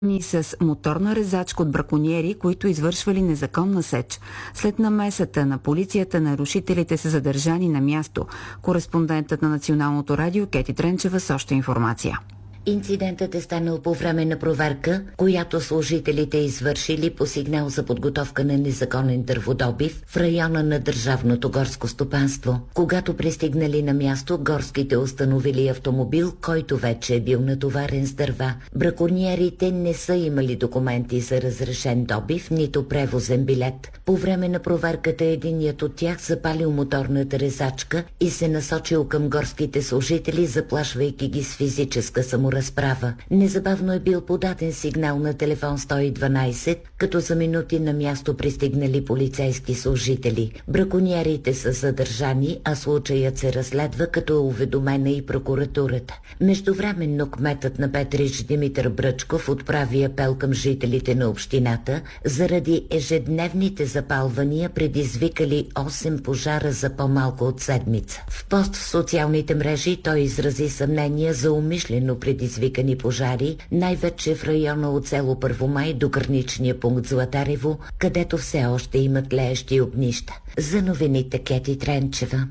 с моторна резачка от бракониери, които извършвали незаконна сеч. След намесата на полицията, нарушителите са задържани на място. Кореспондентът на Националното радио Кети Тренчева с още информация. Инцидентът е станал по време на проверка, която служителите извършили по сигнал за подготовка на незаконен дърводобив в района на Държавното горско стопанство. Когато пристигнали на място, горските установили автомобил, който вече е бил натоварен с дърва. Бракониерите не са имали документи за разрешен добив, нито превозен билет. По време на проверката единият от тях запалил моторната резачка и се насочил към горските служители, заплашвайки ги с физическа саморазправа. Незабавно е бил подаден сигнал на телефон 112, като за минути на място пристигнали полицейски служители. Бракониерите са задържани, а случаят се разследва, като е уведомена и прокуратурата. Междувременно кметът на Петрич Димитър Бръчков отправи апел към жителите на общината заради ежедневните запалвания, предизвикали 8 пожара за по-малко от седмица. В пост в социалните мрежи той изрази съмнения за умишлено предизвикани пожари, най-вече в района от село Първомай до граничния пункт Златарево, където все още има тлеещи огнища. За новините Кети Тренчева.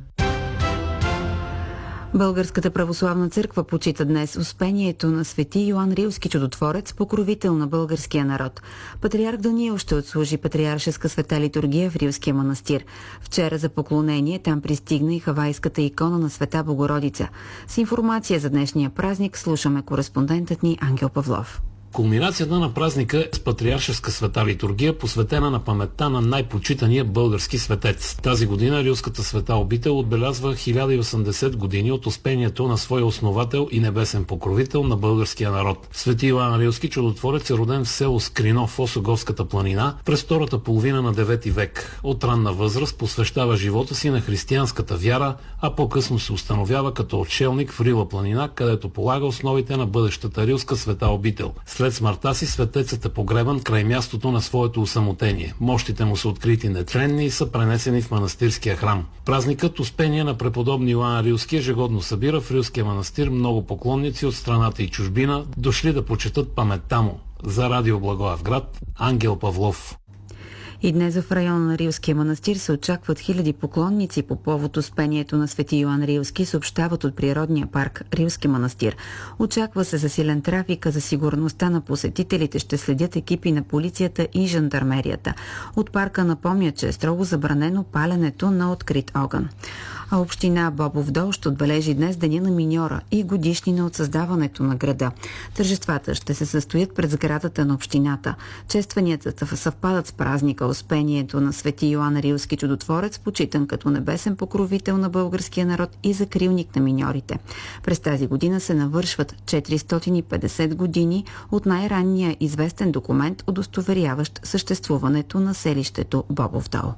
Българската православна църква почита днес Успението на свети Йоан Рилски чудотворец, покровител на българския народ. Патриарх Даниил ще отслужи патриаршеска света литургия в Рилския манастир. Вчера за поклонение там пристигна и хавайската икона на Света Богородица. С информация за днешния празник слушаме кореспондентът ни Ангел Павлов. Кулминацията на празника е с патриаршеска света литургия, посветена на паметта на най-почитания български светец. Тази година Рилската света обител отбелязва 1080 години от успението на своя основател и небесен покровител на българския народ. Свети Йоан Рилски чудотворец е роден в село Скрино в Осоговската планина през втората половина на 9 век. От ранна възраст посвещава живота си на християнската вяра, а по-късно се установява като отшелник в Рила планина, където полага основите на бъдещата Рилска света обител. След смъртта си светецът е погребан край мястото на своето усамотение. Мощите му са открити нетренни и са пренесени в манастирския храм. Празникът Успение на преподобни Йоан Рилски ежегодно събира в Рилския манастир много поклонници от страната и чужбина, дошли да почетат паметта му. За Радио Благоевград, Ангел Павлов. И днес в района на Рилския манастир се очакват хиляди поклонници по повод Успението на свети Йоан Рилски, съобщават от природния парк Рилски манастир. Очаква се засилен трафик, а за сигурността на посетителите ще следят екипи на полицията и жандармерията. От парка напомня, че е строго забранено паленето на открит огън. А община Бобов дол ще отбележи днес Деня на миньора и годишнина от създаването на града. Тържествата ще се състоят пред сградата на общината. Честванията съвпадат с празника Успението на свети Йоан Рилски чудотворец, почитан като небесен покровител на българския народ и закрилник на миньорите. През тази година се навършват 450 години от най-ранния известен документ, удостоверяващ съществуването на селището Бобов дол.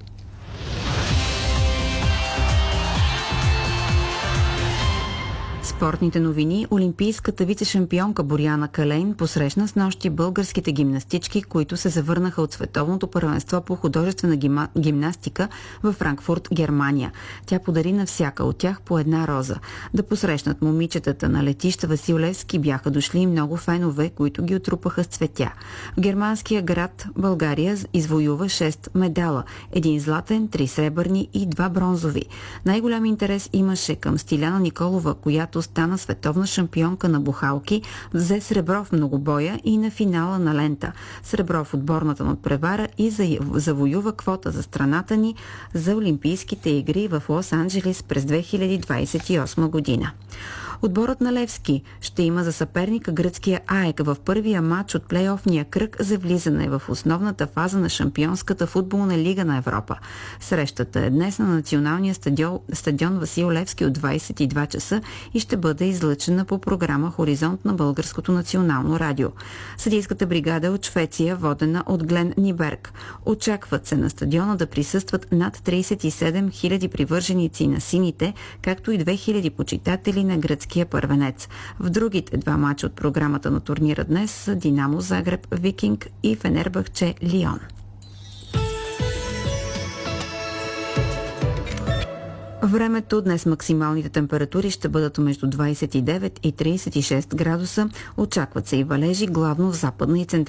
Спортните новини. Олимпийската вице-шампионка Боряна Калейн посрещна снощи българските гимнастички, които се завърнаха от световното първенство по художествена гимнастика във Франкфурт, Германия. Тя подари на всяка от тях по една роза. Да посрещнат момичетата на летища Васил Левски бяха дошли много фенове, които ги отрупаха с цветя. В германския град България извоюва 6 медала. 1 златен, 3 сребърни и 2 бронзови. Най-голям интерес имаше към Стиляна Николова, която стана световна шампионка на бухалки, взе сребро в многобоя и на финала на лента. Сребро в отборната надпревара и завоюва квота за страната ни за Олимпийските игри в Лос-Анджелис през 2028 година. Отборът на Левски ще има за съперника гръцкия АЕК в първия матч от плейофния кръг за влизане в основната фаза на Шампионската футболна лига на Европа. Срещата е днес на националния стадион Васил Левски от 22 часа и ще бъде излъчена по програма Хоризонт на Българското национално радио. Съдийската бригада от Швеция, водена от Глен Ниберг. Очакват се на стадиона да присъстват над 37 000 привърженици на сините, както и 2000 почитатели на гръцкия първенец. В другите два мача от програмата на турнира днес са Динамо Загреб Викинг и Фенербахче Лион. Времето днес максималните температури ще бъдат между 29 и 36 градуса. Очакват се и валежи, главно в западна и централна